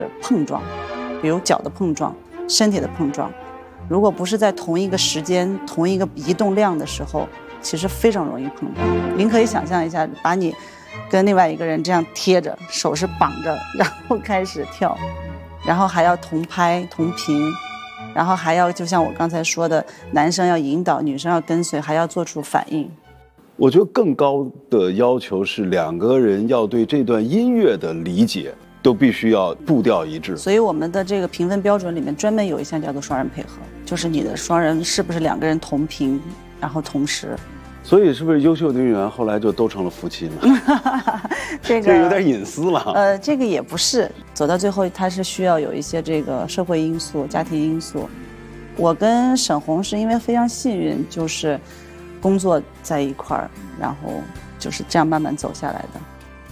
碰撞，比如脚的碰撞、身体的碰撞，如果不是在同一个时间、同一个移动量的时候，其实非常容易碰撞。您可以想象一下，把你跟另外一个人这样贴着，手是绑着，然后开始跳，然后还要同拍同频，然后还要就像我刚才说的，男生要引导，女生要跟随，还要做出反应。 我觉得更高的要求是两个人要对这段音乐的理解都必须要步调一致。 所以我们的这个评分标准里面专门有一项叫做双人配合，就是你的双人是不是两个人同频，然后同时。 所以是不是优秀的运动员后来就都成了夫妻呢？ 这个有点隐私了。 这个也不是，走到最后它是需要有一些这个社会因素、家庭因素。我跟沈红是因为非常幸运，就是工作在一块儿，然后就是这样慢慢走下来的。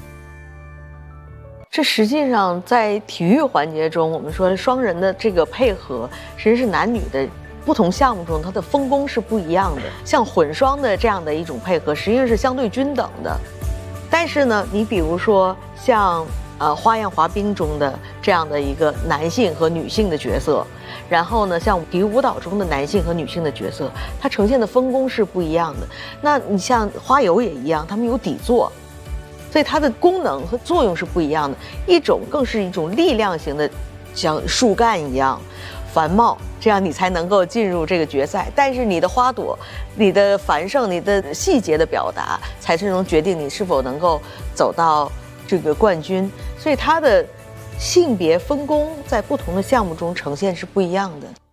这实际上在体育环节中，我们说双人的这个配合，实际是男女的不同项目中它的分工是不一样的。像混双的这样的一种配合，实际上是相对均等的。但是呢，你比如说像花样滑冰中的这样的一个男性和女性的角色，然后呢，像体育舞蹈中的男性和女性的角色，它呈现的分工是不一样的。那你像花游也一样，他们有底座，所以它的功能和作用是不一样的。一种更是一种力量型的，像树干一样繁茂，这样你才能够进入这个决赛。但是你的花朵、你的繁盛、你的细节的表达，才是能决定你是否能够走到这个冠军。所以它的性别分工在不同的项目中呈现是不一样的。